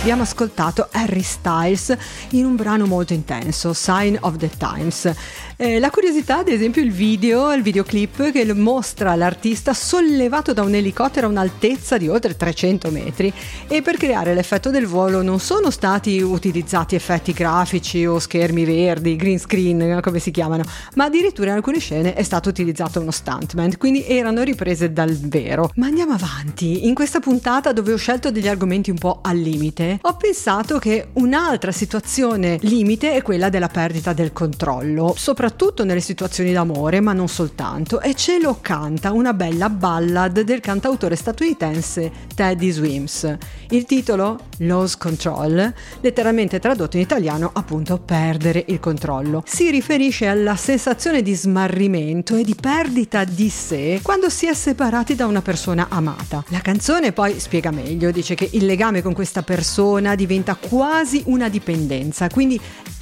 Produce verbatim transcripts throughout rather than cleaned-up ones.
abbiamo ascoltato Harry Styles in un brano molto intenso, Sign of the Times. Eh, la curiosità, ad esempio, il video, il videoclip che mostra l'artista sollevato da un elicottero a un'altezza di oltre trecento metri, e per creare l'effetto del volo non sono stati utilizzati effetti grafici o schermi verdi, green screen come si chiamano, ma addirittura in alcune scene è stato utilizzato uno stuntman, quindi erano riprese dal vero. Ma andiamo avanti. In questa puntata, dove ho scelto degli argomenti un po' al limite, ho pensato che un'altra situazione limite è quella della perdita del controllo, soprattutto nelle situazioni d'amore, ma non soltanto, e ce lo canta una bella ballad del cantautore statunitense Teddy Swims. Il titolo, Lose Control, letteralmente tradotto in italiano appunto perdere il controllo, si riferisce alla sensazione di smarrimento e di perdita di sé quando si è separati da una persona amata. La canzone poi spiega meglio, dice che il legame con questa persona diventa quasi una dipendenza, quindi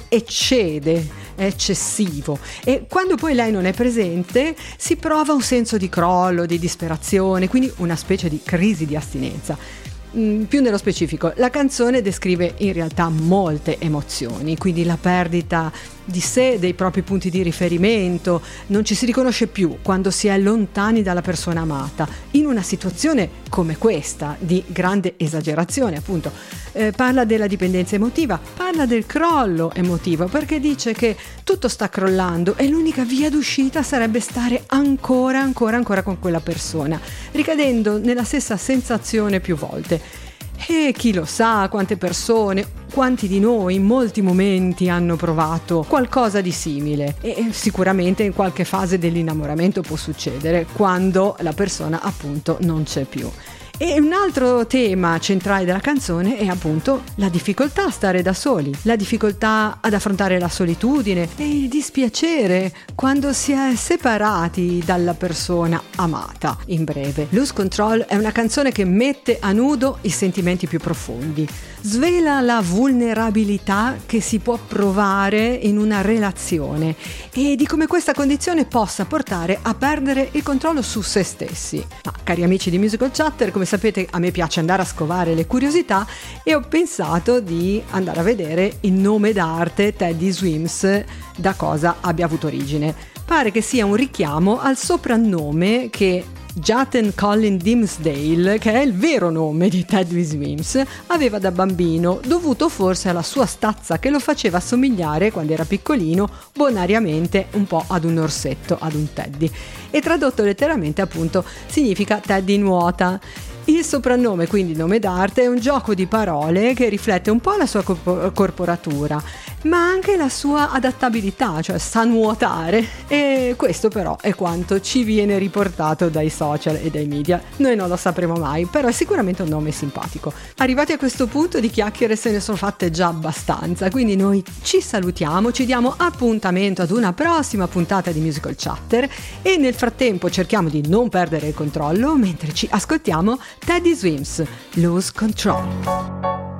eccede, è eccessivo, e quando poi lei non è presente si prova un senso di crollo, di disperazione, quindi una specie di crisi di astinenza. Mm, più nello specifico, la canzone descrive in realtà molte emozioni, quindi la perdita di sé, dei propri punti di riferimento, non ci si riconosce più quando si è lontani dalla persona amata, in una situazione come questa di grande esagerazione, appunto. Eh, parla della dipendenza emotiva, parla del crollo emotivo, perché dice che tutto sta crollando e l'unica via d'uscita sarebbe stare ancora, ancora, ancora con quella persona, ricadendo nella stessa sensazione più volte. E chi lo sa quante persone, quanti di noi in molti momenti hanno provato qualcosa di simile, e sicuramente in qualche fase dell'innamoramento può succedere quando la persona appunto non c'è più. E un altro tema centrale della canzone è appunto la difficoltà a stare da soli, la difficoltà ad affrontare la solitudine e il dispiacere quando si è separati dalla persona amata. In breve, Lose Control è una canzone che mette a nudo i sentimenti più profondi, svela la vulnerabilità che si può provare in una relazione e di come questa condizione possa portare a perdere il controllo su se stessi. Ma cari amici di Musical Chatter, come sapete, a me piace andare a scovare le curiosità e ho pensato di andare a vedere il nome d'arte Teddy Swims, da cosa abbia avuto origine. Pare che sia un richiamo al soprannome che Jaden Colin Dimsdale, che è il vero nome di Teddy Swims, aveva da bambino, dovuto forse alla sua stazza che lo faceva assomigliare, quando era piccolino, bonariamente un po' ad un orsetto, ad un Teddy. E tradotto letteralmente appunto significa Teddy nuota. Il soprannome, quindi nome d'arte, è un gioco di parole che riflette un po' la sua corp- corporatura, ma anche la sua adattabilità, cioè sa nuotare, e questo però è quanto ci viene riportato dai social e dai media. Noi non lo sapremo mai, però è sicuramente un nome simpatico. Arrivati a questo punto di chiacchiere se ne sono fatte già abbastanza, quindi noi ci salutiamo, ci diamo appuntamento ad una prossima puntata di Musical Chatter e nel frattempo cerchiamo di non perdere il controllo mentre ci ascoltiamo Teddy Swims, Lose Control.